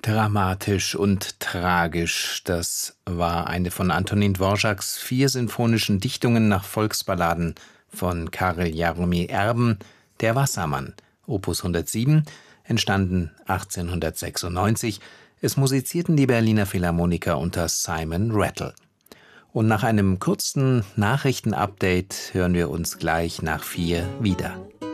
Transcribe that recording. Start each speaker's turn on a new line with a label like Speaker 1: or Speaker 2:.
Speaker 1: Dramatisch und tragisch, das war eine von Antonín Dvořáks 4 sinfonischen Dichtungen nach Volksballaden von Karel Jaromír Erben, Der Wassermann, Opus 107, entstanden 1896. Es musizierten die Berliner Philharmoniker unter Simon Rattle. Und nach einem kurzen Nachrichtenupdate hören wir uns gleich nach 4 wieder.